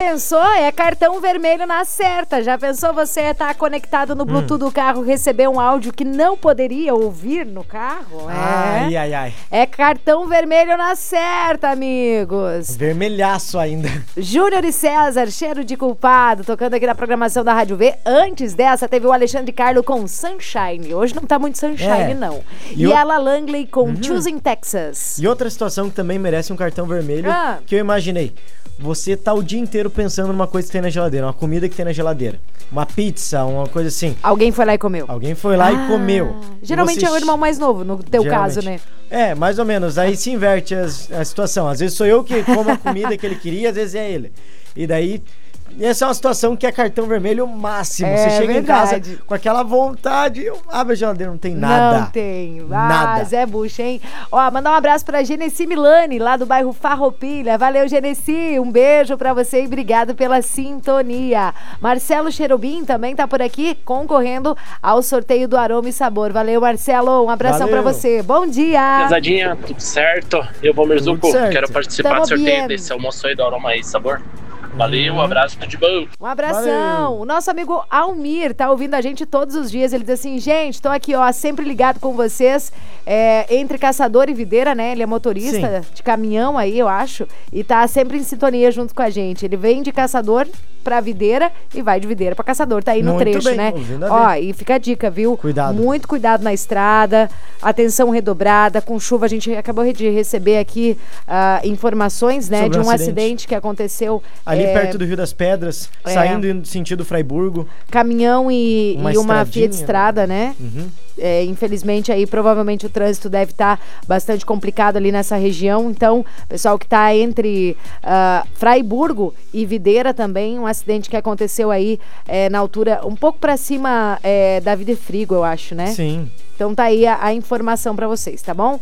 pensou? É cartão vermelho na certa. Já pensou você estar conectado no Bluetooth do carro, receber um áudio que não poderia ouvir no carro? Ai. É cartão vermelho na certa, amigos. Vermelhaço ainda. Júnior e César, cheiro de culpado, tocando aqui na programação da Rádio V. Antes dessa, teve o Alexandre Carlo com Sunshine. Hoje não tá muito Sunshine, não. E ela Langley com Choosing Texas. E outra situação que também merece um cartão vermelho, que eu imaginei. Você tá o dia inteiro pensando numa coisa que tem na geladeira, uma comida que tem na geladeira. Uma pizza, uma coisa assim. Alguém foi lá e comeu. Alguém foi lá e comeu. Geralmente é o irmão mais novo, no teu caso, né? É, mais ou menos. Aí se inverte a situação. Às vezes sou eu que como a comida que ele queria, às vezes é ele. E daí... essa é uma situação que é cartão vermelho máximo. Você chega em casa com aquela vontade, abre a geladeira, não tem nada. Não tem. Nada. Zé Bucha, hein? Ó, mandar um abraço pra Genesi Milani, lá do bairro Farroupilha. Valeu, Genesi. Um beijo pra você e obrigado pela sintonia. Marcelo Cherubim também tá por aqui, concorrendo ao sorteio do Aroma e Sabor. Valeu, Marcelo. Um abração pra você. Bom dia. Pesadinha, tudo certo? Eu vou Merzuco. Quero participar do sorteio desse almoço aí do Aroma e Sabor. Valeu, um abraço, tudo de bom. Um abração. Valeu. O nosso amigo Almir tá ouvindo a gente todos os dias. Ele diz assim, gente, tô aqui, ó, sempre ligado com vocês, entre caçador e videira, né? Ele é motorista de caminhão aí, eu acho, e tá sempre em sintonia junto com a gente. Ele vem de caçador pra videira e vai de videira pra caçador. Tá aí no trecho, né? Ó, e fica a dica, viu? Cuidado. Muito cuidado na estrada, atenção redobrada. Com chuva, a gente acabou de receber aqui informações, né? Sobre de um acidente que aconteceu ali perto do Rio das Pedras, saindo no sentido Fraiburgo. Caminhão e uma Fiat Strada, né? Infelizmente aí provavelmente o trânsito deve estar bastante complicado ali nessa região, então pessoal que está entre Fraiburgo e Videira também, um acidente que aconteceu aí na altura um pouco para cima da Videfrigo, eu acho, né? Sim. Então tá aí a informação pra vocês, tá bom?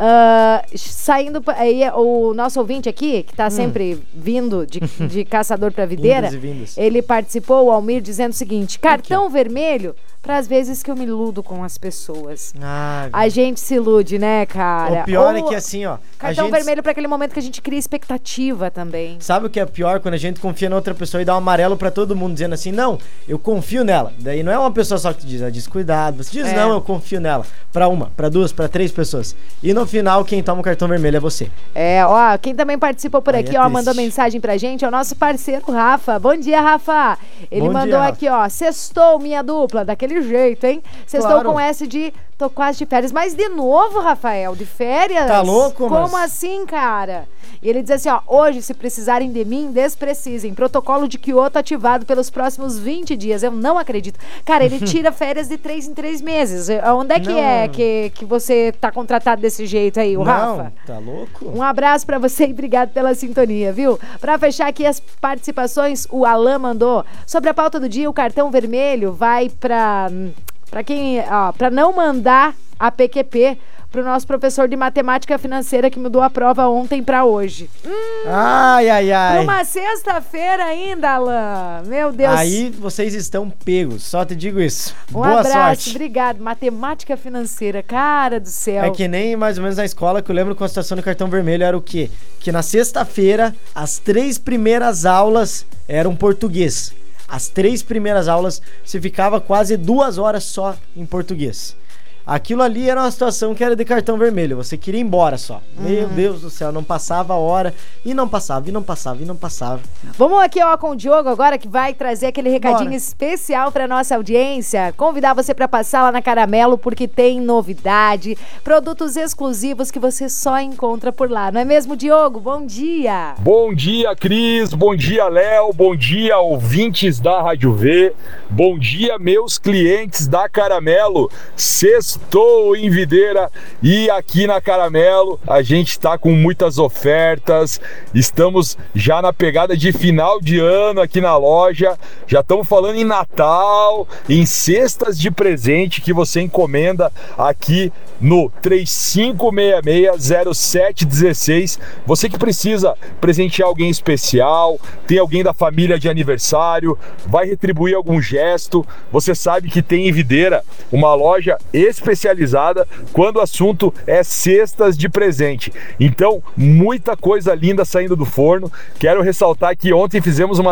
Saindo aí, o nosso ouvinte aqui, que tá sempre vindo de caçador pra videira, ele participou, o Almir, dizendo o seguinte, cartão vermelho para as vezes que eu me iludo com as pessoas. A gente se ilude, né, cara? O pior é que assim, ó... Cartão vermelho para aquele momento que a gente cria expectativa também. Sabe o que é pior? Quando a gente confia na outra pessoa e dá um amarelo para todo mundo, dizendo assim, não, eu confio nela. Daí não é uma pessoa só que te diz, ela diz, cuidado. Você diz, não, eu confio nela. Para uma, para duas, para três pessoas. E no final, quem toma o cartão vermelho é você. Ó, quem também participou por aqui, ó, mandou mensagem pra gente, é o nosso parceiro Rafa. Bom dia, Rafa. Ele mandou aqui, ó, sextou minha dupla, daquele jeito, hein? Sextou com S de tô quase de férias. Mas de novo, Rafael, de férias? Tá louco, Como assim, cara? E ele diz assim, ó, hoje, se precisarem de mim, desprecisem. Protocolo de Kyoto ativado pelos próximos 20 dias. Eu não acredito. Cara, ele tira férias de 3 em 3 meses. Onde é que você tá contratado desse jeito aí, o Rafa? Tá louco? Um abraço pra você e obrigado pela sintonia, viu? Pra fechar aqui as participações, o Alan mandou. Sobre a pauta do dia, o cartão vermelho vai pra quem, ó, pra não mandar a PQP pro nosso professor de matemática financeira que mudou a prova ontem pra hoje. Ai. Pra uma sexta-feira ainda, Alan. Meu Deus. Aí vocês estão pegos, só te digo isso. Boa abraço, obrigado. Matemática financeira, cara do céu. É que nem mais ou menos na escola, que eu lembro com a situação do cartão vermelho era o quê? Que na sexta-feira, as 3 primeiras aulas eram português. As 3 primeiras aulas, você ficava quase 2 horas só em português. Aquilo ali era uma situação que era de cartão vermelho. Você queria ir embora só. Meu Deus do céu, não passava a hora. E não passava. Vamos aqui, ó, com o Diogo agora, que vai trazer aquele recadinho especial pra nossa audiência. Convidar você pra passar lá na Caramelo, porque tem novidade. Produtos exclusivos que você só encontra por lá. Não é mesmo, Diogo? Bom dia. Bom dia, Cris. Bom dia, Léo. Bom dia, ouvintes da Rádio V. Bom dia, meus clientes da Caramelo. Estou em Videira e aqui na Caramelo a gente está com muitas ofertas, estamos já na pegada de final de ano aqui na loja, já estamos falando em Natal, em cestas de presente que você encomenda aqui no 3566-0716. Você que precisa presentear alguém especial, tem alguém da família de aniversário, vai retribuir algum gesto, você sabe que tem em Videira uma loja especializada quando o assunto é cestas de presente. Então, muita coisa linda saindo do forno. Quero ressaltar que ontem fizemos uma